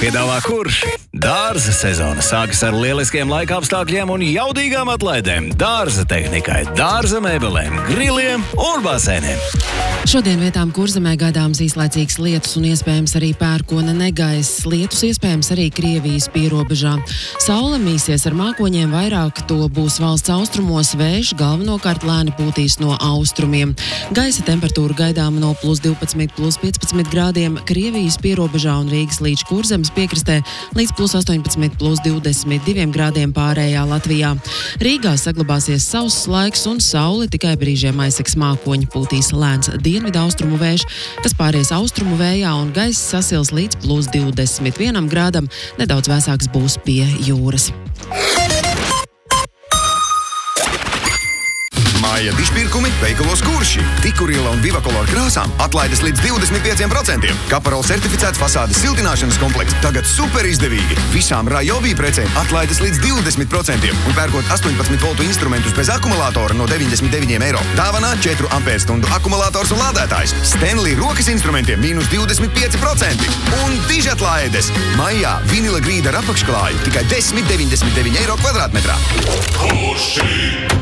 piedāvā Kurš. Dārza sezona sākas ar lieliskiem laikapstākļiem un jaudīgām atlaidēm dārza tehnikai, dārza mēbelēm, griliem un basēniem. Šodien vietām Kurzemē gaidāms īslaicīgs lietus un iespējams arī pērkona negaiss. Lietus iespējams arī Krievijas pierobežā. Saule mīsies ar mākoņiem, vairāk to būs valsts austrumos, vējš galvenokārt lēni pūtīs no austrumiem. Gaisa temperatūra gaidāma no +12, +15 grādiem Krievijas pierobežā un Rīgas līdz Kurzemes piekrastē līdz +18, +22 grādiem pārējā Latvijā. Rīgā saglabāsies sauss laiks un saule tikai brīžiem aizsegs mākoņi, pūtīs lēns dienvidu austrumu vējš, kas pāries austrumu vējā un gaiss sasils līdz +21 grādam, nedaudz vēsāks būs pie jūras. Māja dišpirkumi veikalos Kurši. Tikurila un Vivakolor krāsām atlaides līdz 25%. Kaparol certificēts fasādes siltināšanas komplekts tagad super izdevīgi. Visām Rajobī precēm atlaides līdz 20% un pērkot 18 voltu instrumentus bez akumulātora no 99 eiro. Dāvanā 4 ampērstundu akumulators un lādētājs. Stanley rokas instrumentiem -25%. Un dižatlaides. Maijā vinila grīda ar apakšklāju tikai 10,99 eiro kvadrātmetrā. Kurši!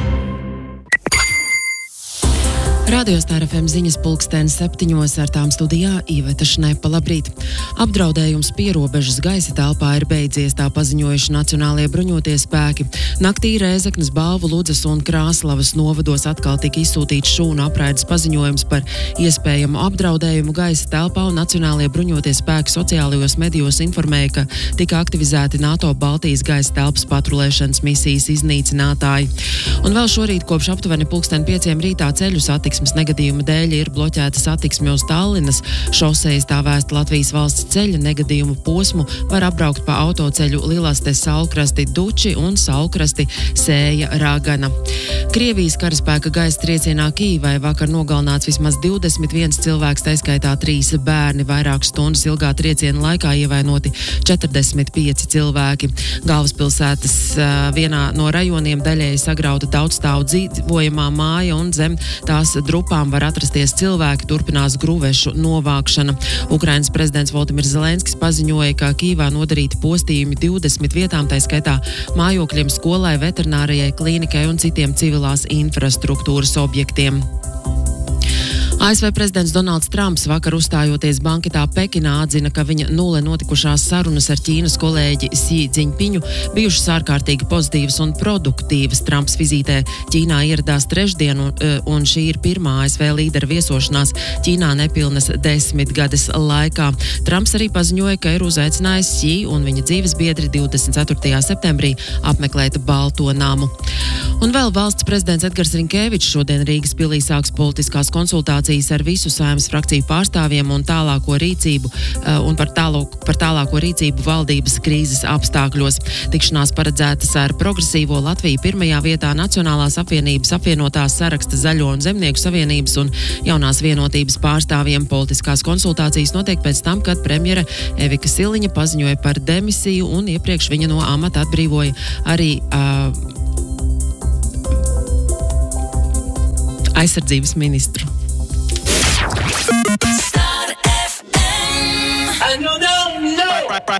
Radio Star FM ziņas 7:00 ar tām studijā Iveta Šnepa. Labrīt! Apdraudējums pierobežas gaisa telpā ir beidzies, tā paziņojuši Nacionālie bruņotie spēki. Naktī Rēzeknes, Balvu, Ludzas un Krāslavas novados atkal tika izsūtīts šūnu apraides paziņojums par iespējamu apdraudējumu gaisa telpā, un Nacionālie bruņotie spēki sociālajos medijos informēja, ka tika aktivizēti NATO Baltijas gaisa telpas patrulēšanas misijas iznīcinātāji. Un vēl šorīt kopš aptuveni 5:00 rītā ceļu satiksmes negadījuma dēļ ir bloķēta satiksme uz Tallinas šosejas, tā vēsta Latvijas valsts ceļa. Negadījumu posmu var apbraukt pa autoceļu Lielaste Saulkrasti Duči un Saulkrasti Sēja Ragana. Krievijas karaspēka gaisa triecienā Kīvai vakar nogalināts vismaz 21 cilvēks, tā skaitā 3 bērni. Vairākas stundas ilgā trieciena laikā ievainoti 45 cilvēki. Galvaspilsētas vienā no rajoniem daļēji sagrauta daudzstāvu dzīvojamā māja un zem tās drupām var atrasties cilvēki, turpinās gruvešu novākšana. Ukrainas prezidents Volodimirs Zelenskis paziņoja, ka Kīvā nodarīti postījumi 20 vietām, tā skaitā mājokļiem, skolai, veterinārijai, klīnikai un citiem civilās infrastruktūras objektiem. ASV prezidents Donalds Trumps vakar uzstājoties banketā Pekinā atzina, ka viņa nulle notikušās sarunas ar Ķīnas kolēģi Xi Jinpingu bijušas ārkārtīgi pozitīvas un produktīvas. Trumps vizītē Ķīnā ieradās trešdien, un šī ir pirmā ASV līdera viesošanās Ķīnā nepilnas 10 gades laikā. Trumps arī paziņoja, ka ir uzaicinājis Xi un viņa dzīves biedri 24. septembrī apmeklēt Balto namu. Un vēl valsts prezidents Edgars Rinkēvičs šodien Rīgas pilī sāks politiskās konsultācijas ar visu Saeimas frakciju pārstāvjiem un tālāko rīcību par tālāko rīcību valdības krīzes apstākļos. Tikšanās paredzētas ar Progresīvo Latviju pirmajā vietā, Nacionālās apvienības, apvienotās saraksta, Zaļo un Zemnieku savienības un Jaunās vienotības pārstāvjiem. Politiskās konsultācijas notiek pēc tam, kad premjere Evika Siliņa paziņoja par demisiju un iepriekš viņa no amata atbrīvoja arī aizsardzības ministru.